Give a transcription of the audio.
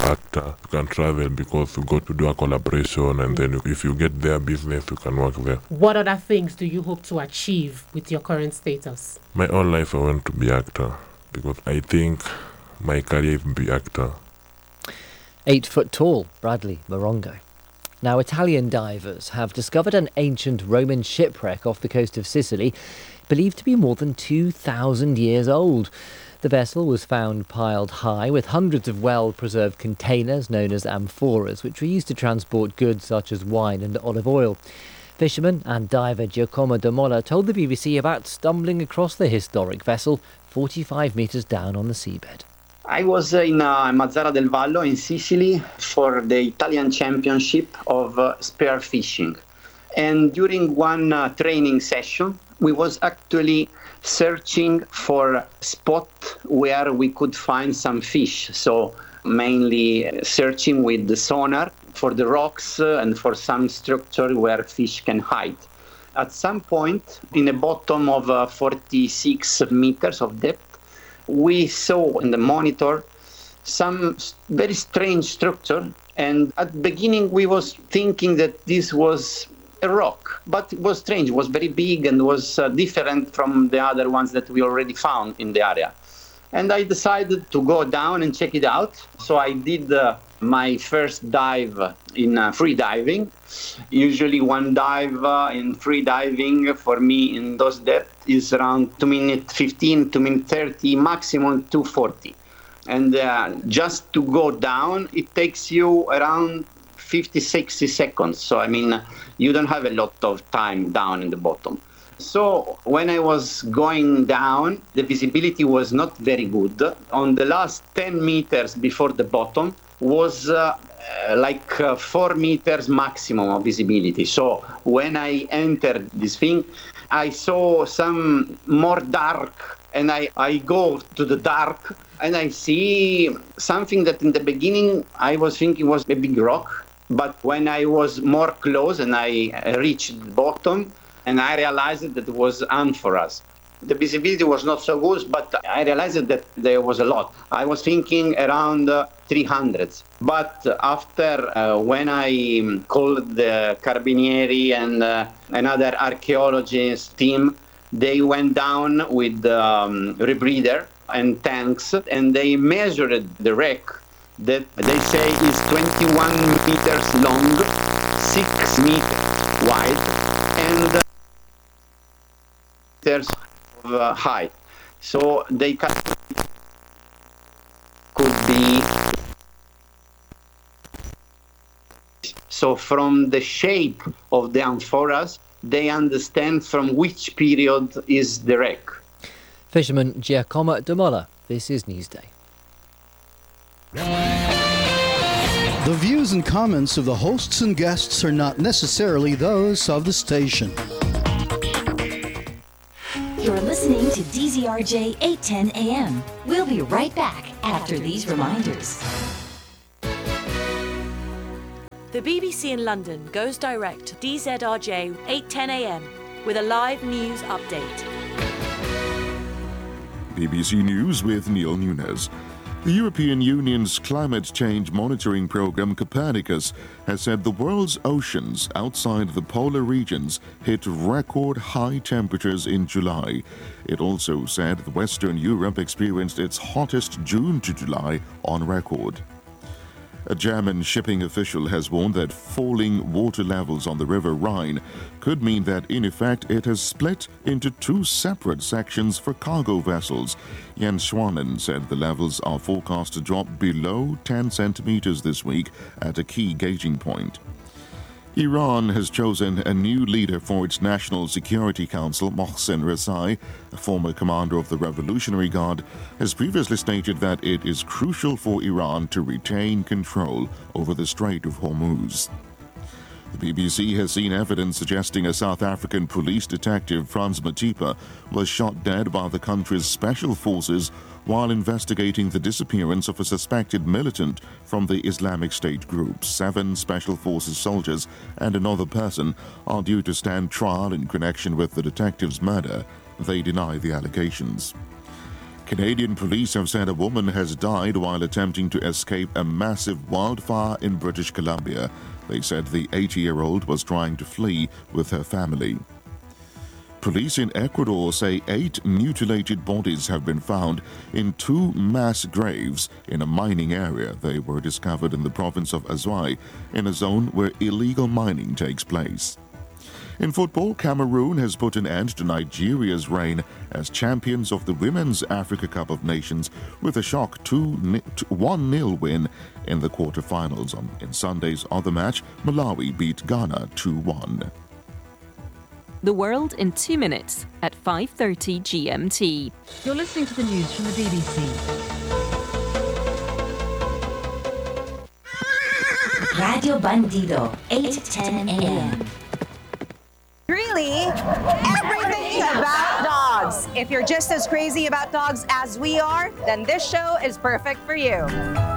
actor, you can travel because you go to do a collaboration, and then if you get their business, you can work there. What other things do you hope to achieve with your current status? My whole life I want to be actor because I think my career is to be actor. 8 foot tall Bradley Morongo. Now, Italian divers have discovered an ancient Roman shipwreck off the coast of Sicily, believed to be more than 2,000 years old. The vessel was found piled high with hundreds of well-preserved containers known as amphoras, which were used to transport goods such as wine and olive oil. Fisherman and diver Giacomo De Mola told the BBC about stumbling across the historic vessel 45 metres down on the seabed. I was in Mazara del Vallo in Sicily for the Italian Championship of spear fishing. And during one training session, we was actually searching for a spot where we could find some fish. So mainly searching with the sonar for the rocks and for some structure where fish can hide. At some point, in the bottom of 46 meters of depth, we saw in the monitor some very strange structure, and at the beginning we was thinking that this was a rock, but it was strange. It was very big and was different from the other ones that we already found in the area. And I decided to go down and check it out. So I did my first dive in free diving. Usually one dive in free diving for me in those depths is around 2 minutes 15, 2 minutes 30, maximum 2:40. And just to go down, it takes you around 50, 60 seconds. So, I mean, you don't have a lot of time down in the bottom. So when I was going down, the visibility was not very good. On the last 10 meters before the bottom was 4 meters maximum of visibility. So when I entered this thing, I saw some more dark, and I go to the dark and I see something that in the beginning I was thinking was a big rock. But when I was more close and I reached the bottom, and I realized that it was amphoras. The visibility was not so good, but I realized that there was a lot. I was thinking around 300. But after, when I called the Carabinieri and another archaeologist team, they went down with the rebreather and tanks, and they measured the wreck that they say is 21 meters long, 6 meters wide, and meters of height. So they could be. So from the shape of the amphoras, they understand from which period is the wreck. Fisherman Giacomo De Mola, this is Newsday. The views and comments of the hosts and guests are not necessarily those of the station. You're listening to DZRJ 810 AM. We'll be right back after these reminders. The BBC in London goes direct to DZRJ 810 AM with a live news update. BBC News with Neil Nunes. The European Union's climate change monitoring program Copernicus has said the world's oceans outside the polar regions hit record high temperatures in July. It also said that Western Europe experienced its hottest June to July on record. A German shipping official has warned that falling water levels on the River Rhine could mean that, in effect, it has split into two separate sections for cargo vessels. Jens Schwanen said the levels are forecast to drop below 10 centimeters this week at a key gauging point. Iran has chosen a new leader for its National Security Council. Mohsen Rezai, a former commander of the Revolutionary Guard, has previously stated that it is crucial for Iran to retain control over the Strait of Hormuz. The BBC has seen evidence suggesting a South African police detective, Frans Matipa, was shot dead by the country's special forces while investigating the disappearance of a suspected militant from the Islamic State group. 7 Special Forces soldiers and another person are due to stand trial in connection with the detective's murder. They deny the allegations. Canadian police have said a woman has died while attempting to escape a massive wildfire in British Columbia. They said the 80-year-old was trying to flee with her family. Police in Ecuador say 8 mutilated bodies have been found in 2 mass graves in a mining area. They were discovered in the province of Azuay, in a zone where illegal mining takes place. In football, Cameroon has put an end to Nigeria's reign as champions of the Women's Africa Cup of Nations with a shock 1-0 win in the quarterfinals. In Sunday's other match, Malawi beat Ghana 2-1. The world in 2 minutes at 5:30 GMT. You're listening to the news from the BBC. Radio Bandido, 8:10 a.m. Really? Everything about dogs. If you're just as crazy about dogs as we are, then this show is perfect for you.